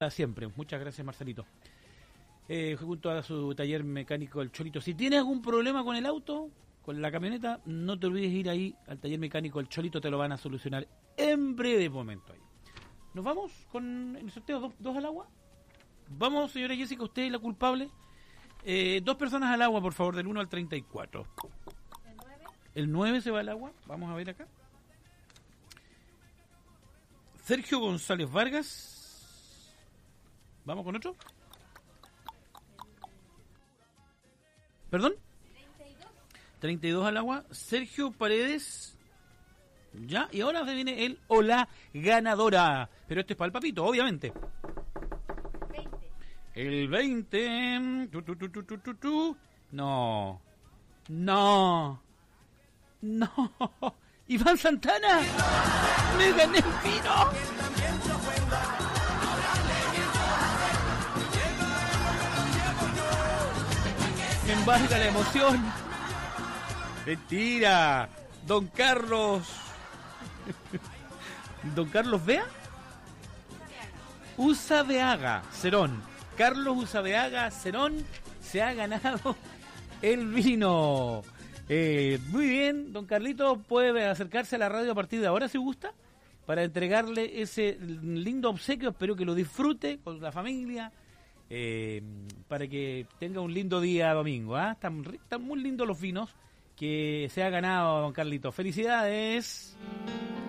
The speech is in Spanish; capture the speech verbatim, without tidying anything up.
Siempre. Muchas gracias, Marcelito. Eh, junto a su taller mecánico El Cholito. Si tienes algún problema con el auto, con la camioneta, no te olvides ir ahí al taller mecánico El Cholito, te lo van a solucionar en breve momento ahí. ¿Nos vamos con el sorteo dos, dos al agua? Vamos, señora Jessica, usted es la culpable. Eh, dos personas al agua, por favor, del uno al treinta y cuatro. ¿El nueve? El nueve se va al agua. Vamos a ver acá. Sergio González Vargas. ¿Vamos con otro? ¿Perdón? treinta y dos. treinta y dos al agua. Sergio Paredes. Ya, y ahora se viene el o la ganadora. Pero este es para el papito, obviamente. veinte. El veinte. Tu, tu, tu, tu, tu, tu, tu. No. No. No. Iván Santana. Me gané el vino. Me embarga la emoción. Mentira. Don Carlos. Don Carlos Vea. Usabeaga Cerón. Carlos Usabeaga Cerón se ha ganado el vino. Eh, muy bien, don Carlito, puede acercarse a la radio a partir de ahora si gusta, para entregarle ese lindo obsequio. Espero que lo disfrute con la familia. Eh, para que tenga un lindo día domingo, ¿eh? están, están muy lindos los vinos que se ha ganado don Carlito. Felicidades.